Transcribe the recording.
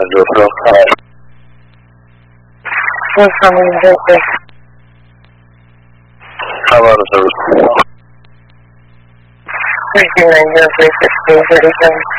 Joseph. What's coming, Joseph? How about the service? 39 Joseph, 1637.